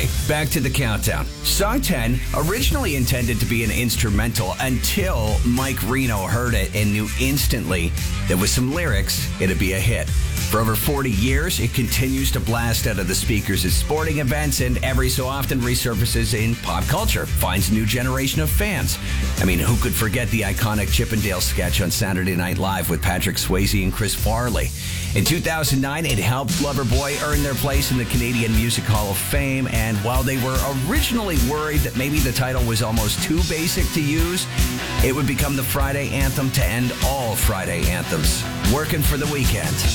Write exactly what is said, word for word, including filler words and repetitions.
Okay, back to the countdown. Song ten, originally intended to be an instrumental until Mike Reno heard it and knew instantly that with some lyrics, it'd be a hit. For over forty years, it continues to blast out of the speakers at sporting events and every so often resurfaces in pop culture, finds a new generation of fans. I mean, who could forget the iconic Chippendale sketch on Saturday Night Live with Patrick Swayze and Chris Farley? In two thousand nine, it helped Loverboy earn their place in the Canadian Music Hall of Fame, and while they were originally worried that maybe the title was almost too basic to use, it would become the Friday anthem to end all Friday anthems. Working for the weekend.